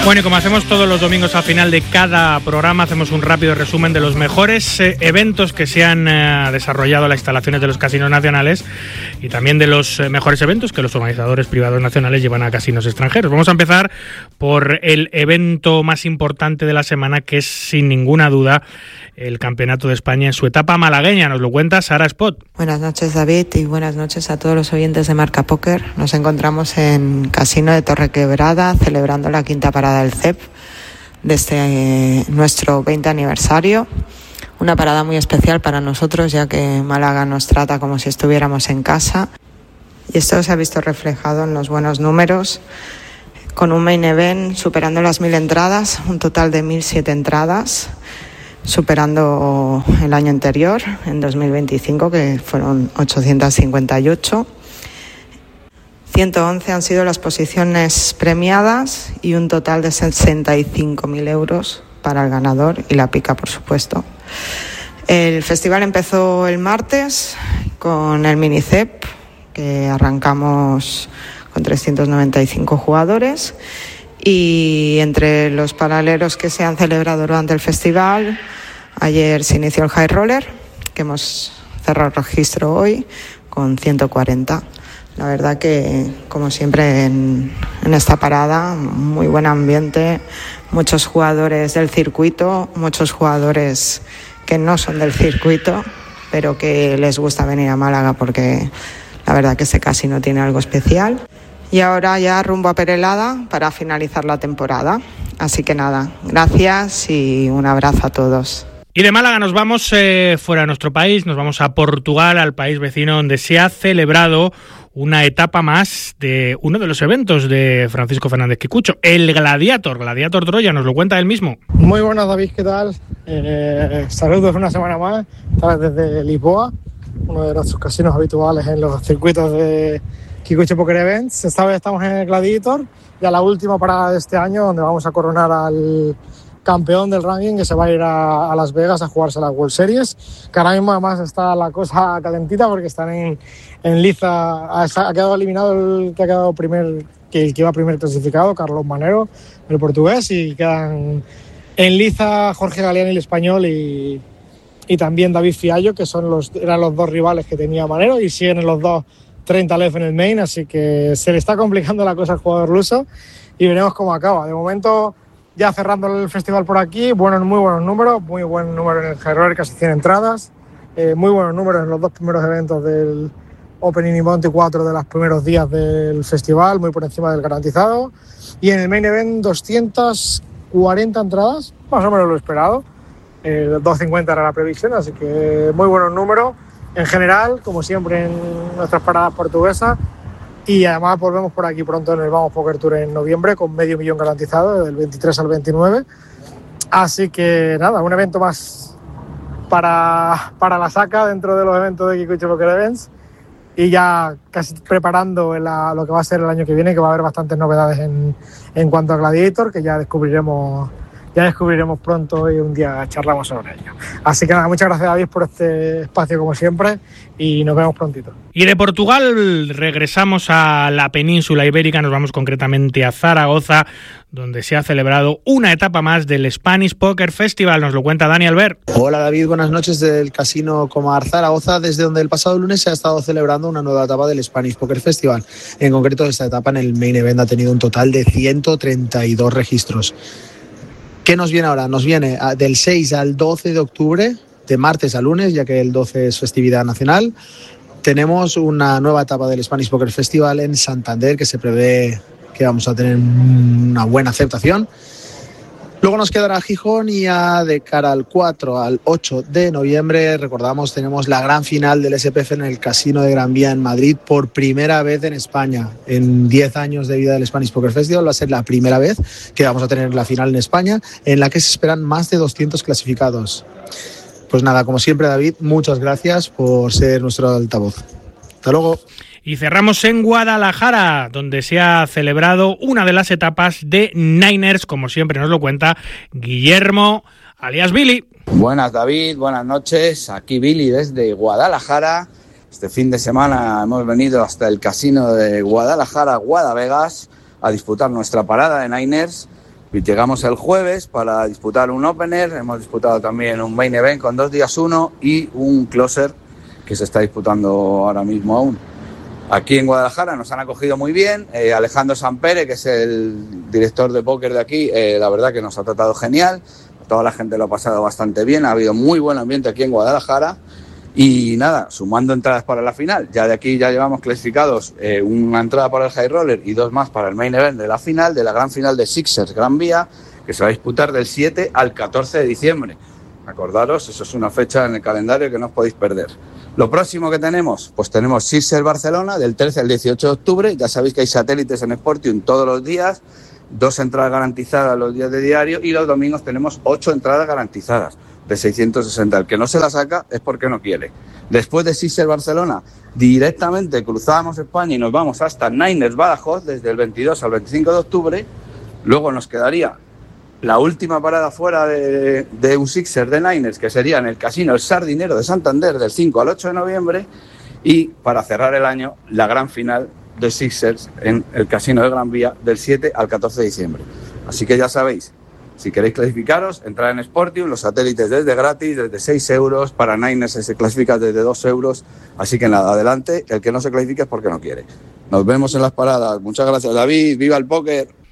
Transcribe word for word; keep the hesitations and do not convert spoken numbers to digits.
Bueno, y como hacemos todos los domingos al final de cada programa, hacemos un rápido resumen de los mejores eh, eventos que se han eh, desarrollado en las instalaciones de los casinos nacionales y también de los eh, mejores eventos que los organizadores privados nacionales llevan a casinos extranjeros. Vamos a empezar por el evento más importante de la semana, que es sin ninguna duda el Campeonato de España en su etapa malagueña. Nos lo cuenta Sara Spot. Buenas noches, David, y buenas noches a todos los oyentes de Marca Póker. Nos encontramos en Casino de Torrequebrada celebrando la quinta parada del C E P desde eh, nuestro veinte aniversario. Una parada muy especial para nosotros, ya que Málaga nos trata como si estuviéramos en casa. Y esto se ha visto reflejado en los buenos números, con un main event superando las mil entradas, un total de mil siete entradas, superando el año anterior, en dos mil veinticinco, que fueron ochocientos cincuenta y ocho. ciento once han sido las posiciones premiadas y un total de sesenta y cinco mil euros para el ganador y la pica, por supuesto. El festival empezó el martes con el mini C E P, que arrancamos con trescientos noventa y cinco jugadores, y entre los paralelos que se han celebrado durante el festival, ayer se inició el High Roller, que hemos cerrado el registro hoy con ciento cuarenta. La verdad que, como siempre en, en esta parada, muy buen ambiente, muchos jugadores del circuito, muchos jugadores que no son del circuito, pero que les gusta venir a Málaga porque la verdad que ese casino tiene algo especial. Y ahora ya rumbo a Perelada para finalizar la temporada. Así que nada, gracias y un abrazo a todos. Y de Málaga nos vamos eh, fuera de nuestro país, nos vamos a Portugal, al país vecino, donde se ha celebrado una etapa más de uno de los eventos de Francisco Fernández Quicucho, el Gladiator, Gladiator Troya. Nos lo cuenta él mismo. Muy buenas, David, ¿qué tal? Eh, saludos una semana más, esta vez desde Lisboa, uno de nuestros casinos habituales en los circuitos de Quicucho Poker Events. Esta vez estamos en el Gladiator, ya la última parada de este año, donde vamos a coronar al campeón del ranking, que se va a ir a, a Las Vegas a jugarse las World Series, que ahora mismo además está la cosa calentita porque están en, en liza. Ha, ha quedado eliminado el que ha quedado primer, que, que iba primer clasificado, Carlos Manero, el portugués, y quedan en liza Jorge Galeani, el español, y, y también David Fiallo, que son los, eran los dos rivales que tenía Manero, y siguen en los dos treinta L F en el main, así que se le está complicando la cosa al jugador luso y veremos cómo acaba. De momento, ya cerrando el festival por aquí, buenos, muy buenos números, muy buen número en el High Roller, casi cien entradas, eh, muy buenos números en los dos primeros eventos del Opening y Monte cuatro de los primeros días del festival, muy por encima del garantizado, y en el Main Event doscientas cuarenta entradas, más o menos lo esperado, eh, doscientos cincuenta era la previsión, así que muy buenos números en general, como siempre en nuestras paradas portuguesas. Y además volvemos por aquí pronto en el Vamos Poker Tour en noviembre con medio millón garantizado del veintitrés al veintinueve. Así que nada, un evento más para, para la saca dentro de los eventos de Quicucho Poker Events, y ya casi preparando la, lo que va a ser el año que viene, que va a haber bastantes novedades en, en cuanto a Gladiator, que ya descubriremos ya descubriremos pronto y un día charlamos sobre ello. Así que nada, muchas gracias, David, por este espacio como siempre, y nos vemos prontito. Y de Portugal regresamos a la península ibérica, nos vamos concretamente a Zaragoza, donde se ha celebrado una etapa más del Spanish Poker Festival. Nos lo cuenta Dani Albert. Hola, David, buenas noches del Casino Comar Zaragoza, desde donde el pasado lunes se ha estado celebrando una nueva etapa del Spanish Poker Festival. En concreto, esta etapa en el Main Event ha tenido un total de ciento treinta y dos registros. ¿Qué nos viene ahora? Nos viene del seis al doce de octubre, de martes a lunes, ya que el doce es festividad nacional. Tenemos una nueva etapa del Spanish Poker Festival en Santander, que se prevé que vamos a tener una buena aceptación. Luego nos quedará Gijón, y ya de cara al cuatro al ocho de noviembre, recordamos, tenemos la gran final del S P F en el Casino de Gran Vía en Madrid, por primera vez en España. En diez años de vida del Spanish Poker Festival va a ser la primera vez que vamos a tener la final en España, en la que se esperan más de doscientos clasificados. Pues nada, como siempre, David, muchas gracias por ser nuestro altavoz. Hasta luego. Y cerramos en Guadalajara, donde se ha celebrado una de las etapas de Niners, como siempre nos lo cuenta Guillermo, alias Billy. Buenas, David, buenas noches. Aquí Billy desde Guadalajara. Este fin de semana hemos venido hasta el casino de Guadalajara, Guadavegas, a disputar nuestra parada de Niners. Llegamos el jueves para disputar un opener, hemos disputado también un main event con dos días uno y un closer que se está disputando ahora mismo aún. Aquí en Guadalajara nos han acogido muy bien, eh, Alejandro Sampere, que es el director de póker de aquí, eh, la verdad que nos ha tratado genial, toda la gente lo ha pasado bastante bien, ha habido muy buen ambiente aquí en Guadalajara. Y nada, sumando entradas para la final, ya de aquí ya llevamos clasificados eh, una entrada para el High Roller y dos más para el main event de la final, de la gran final de Sixers Gran Vía, que se va a disputar del siete al catorce de diciembre. Acordaros, eso es una fecha en el calendario que no os podéis perder. Lo próximo que tenemos, pues tenemos Sixers Barcelona del trece al dieciocho de octubre, ya sabéis que hay satélites en Sportium todos los días, dos entradas garantizadas los días de diario y los domingos tenemos ocho entradas garantizadas de seiscientos sesenta. El que no se la saca es porque no quiere. Después de Sixers Barcelona, directamente cruzamos España y nos vamos hasta Niners Badajoz desde el veintidós al veinticinco de octubre. Luego nos quedaría la última parada fuera de, de un Sixers de Niners, que sería en el Casino El Sardinero de Santander del cinco al ocho de noviembre. Y para cerrar el año, la gran final de Sixers en el Casino de Gran Vía del siete al catorce de diciembre. Así que ya sabéis, si queréis clasificaros, entrad en Sportium, los satélites desde gratis, desde seis euros, para Niners se clasifica desde dos euros, así que nada, adelante, el que no se clasifique es porque no quiere. Nos vemos en las paradas, muchas gracias David, viva el póker.